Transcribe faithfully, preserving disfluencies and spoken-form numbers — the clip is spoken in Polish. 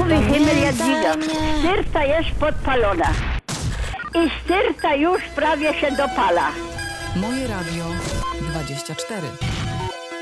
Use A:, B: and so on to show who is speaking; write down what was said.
A: Różowy himmel Jadwiga. Styrta jest podpalona. I styrta już prawie się dopala.
B: Moje Radio dwadzieścia cztery.